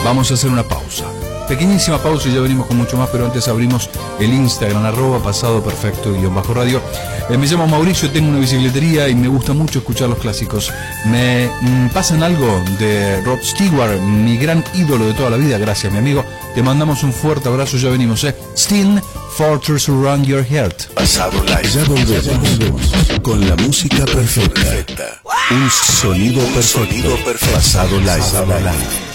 Vamos a hacer una pausa. Pequeñísima pausa y ya venimos con mucho más, pero antes abrimos el Instagram, @pasadoperfecto_radio. Me llamo Mauricio, tengo una bicicletería y me gusta mucho escuchar los clásicos. Me pasan algo de Rod Stewart, mi gran ídolo de toda la vida. Gracias, mi amigo. Te mandamos un fuerte abrazo, ya venimos. Sting, Fortress Around Your Heart. Pasado Live. Ya volvemos con la música perfecta. Un sonido perfecto. Pasado Live.